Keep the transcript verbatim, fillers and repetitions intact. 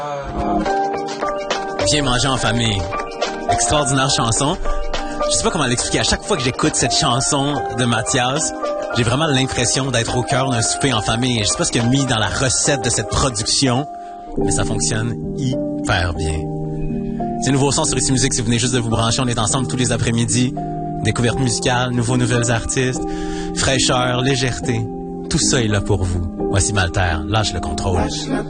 Viens manger en famille. Extraordinaire chanson. Je sais pas comment l'expliquer. À chaque fois que j'écoute cette chanson de Mathias, j'ai vraiment l'impression d'être au cœur d'un souper en famille. Je sais pas ce qu'il a mis dans la recette de cette production, mais ça fonctionne hyper bien. C'est Nouveau Son sur Ici Musique. Si vous venez juste de vous brancher, on est ensemble tous les après-midi. Découverte musicale, nouveaux, nouvelles artistes, fraîcheur, légèreté. Tout ça est là pour vous. Voici Malter. Lâche le contrôle. Lâche le